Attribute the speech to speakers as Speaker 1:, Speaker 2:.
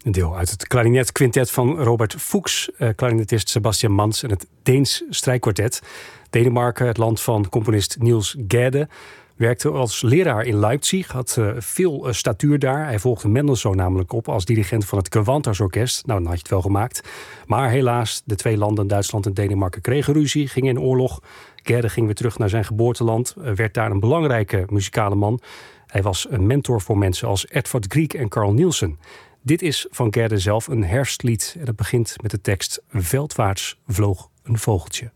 Speaker 1: Een deel uit het klarinetquintet van Robert Fuchs, klarinetist Sebastian Mans en het Deens strijkkwartet. Denemarken, het land van componist Niels Gade, werkte als leraar in Leipzig, had veel statuur daar. Hij volgde Mendelssohn namelijk op als dirigent van het Gewandhaus Orkest. Nou, dan had je het wel gemaakt. Maar helaas, de twee landen, Duitsland en Denemarken, kregen ruzie, gingen in oorlog. Gade ging weer terug naar zijn geboorteland, werd daar een belangrijke muzikale man. Hij was een mentor voor mensen als Edvard Grieg en Carl Nielsen. Dit is van Gade zelf een herfstlied en het begint met de tekst: Veldwaarts vloog een vogeltje.